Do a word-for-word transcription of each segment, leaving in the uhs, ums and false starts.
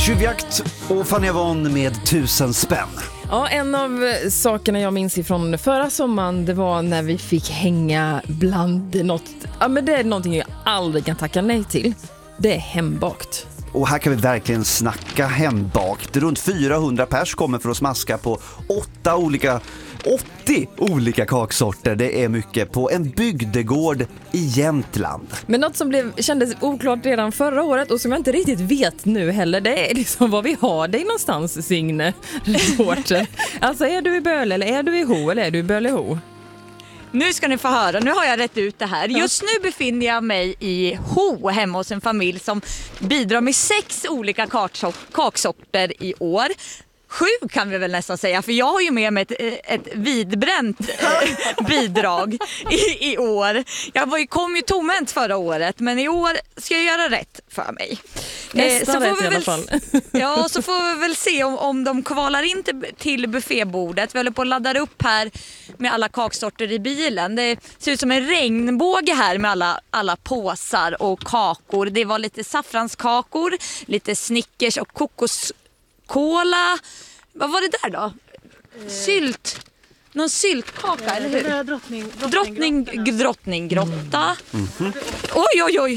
Tjuvjakt och Fanny Avon med tusen spänn. Ja, en av sakerna jag minns ifrån förra sommaren, det var när vi fick hänga bland något. Ja, men det är någonting jag aldrig kan tacka nej till. Det är hembakt. Och här kan vi verkligen snacka hembakt. Runt fyrahundra pers kommer för att smaska på åtta olika, åttio olika kaksorter. Det är mycket på en bygdegård i Jämtland. Men något som blev, kändes oklart redan förra året och som jag inte riktigt vet nu heller, det är liksom vad vi har dig någonstans, Signe, reporter. Alltså, är du i Böle eller är du i Ho eller är du i Böleho? Nu ska ni få höra, nu har jag rätt ut det här. Just nu befinner jag mig i Ho, hemma hos en familj som bidrar med sex olika kaksorter i år. Sju kan vi väl nästan säga, för jag har ju med mig ett, ett vidbränt eh, bidrag i, i år. Jag var ju, kom ju tomhänt förra året, men i år ska jag göra rätt för mig. Nästan eh, rätt i alla fall. Ja, så får vi väl se om, om de kvalar in till, till buffébordet. Vi håller på att ladda upp här med alla kaksorter i bilen. Det ser ut som en regnbåge här med alla, alla påsar och kakor. Det var lite saffranskakor, lite Snickers och kokos kola. Vad var det där då? Eh. Sylt. Någon syltkaka, eh, eller hur? Drottning, drottning, drottninggrotta. Mm. Mm-hmm. Oj, oj, oj.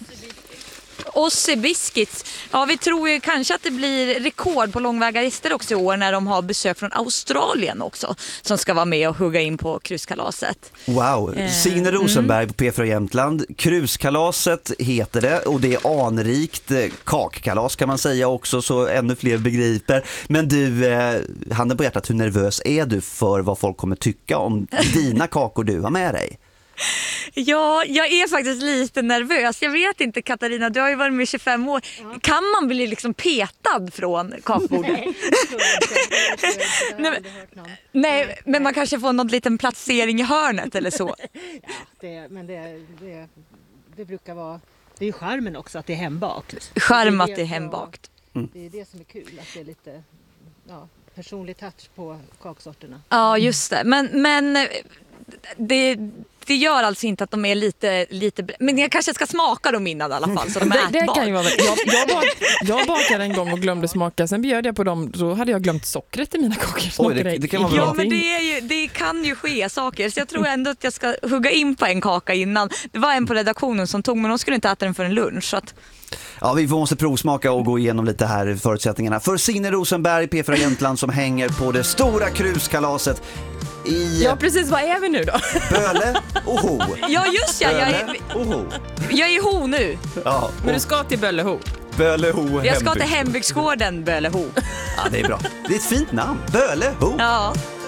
Ossi Biscuits. Ja, vi tror ju kanske att det blir rekord på långväga gäster också i år när de har besök från Australien också som ska vara med och hugga in på kruskalaset. Wow, Eh. Signe Rosenberg på P fyra Jämtland. Kruskalaset heter det och det är anrikt kakkalas kan man säga också, så ännu fler begriper. Men du, eh, handen på hjärtat, hur nervös är du för vad folk kommer tycka om dina kakor du har med dig? Ja, jag är faktiskt lite nervös. Jag vet inte, Katarina, du har ju varit med i tjugofem år. Ja. Kan man bli liksom petad från kakbordet? Nej, Nej, men, nej, men man kanske får någon liten placering i hörnet eller så. Ja, det, men det, det, det brukar vara... Det är ju charmen också att det är hembakt. Charm att det är hembakt. Mm. Det är det som är kul, att det är lite ja, personlig touch på kaksorterna. Ja, just det. Men... men det... Det gör alltså inte att de är lite, lite... Men jag kanske ska smaka dem innan i alla fall. Så de är det, det kan ju vara väl. Jag, jag, bak, jag bakade en gång och glömde smaka. Sen bjöd jag på dem. Då hade jag glömt sockret i mina kakor. Oj, det, det kan vara bra. Ja, men det, är ju, det kan ju ske saker. Så jag tror ändå att jag ska hugga in på en kaka innan. Det var en på redaktionen som tog, men de skulle inte äta den för en lunch. Så att... Ja, vi måste provsmaka och gå igenom lite här förutsättningarna. För Signe Rosenberg, P fyra Jämtland, som hänger på det stora kruskalaset i... Ja, precis. Vad är vi nu då? Böle och Ho. Ja, just ja. Jag är, och Ho. jag är i Ho nu. Ja, och... Men du ska till Böleho. Böleho. Jag ska till hembygdsgården Böleho. Ja, det är bra. Det är ett fint namn. Böleho. Ja.